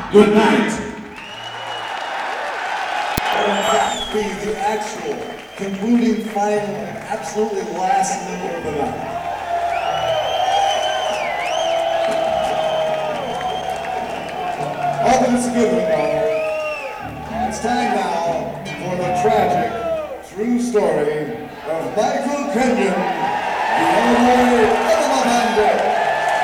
Good night. That be the actual concluding final and absolutely last number of the night. Oh, but it's a good one, though. It's time now for the tragic, true story of Michael Kenyon, the Illinois Elephant.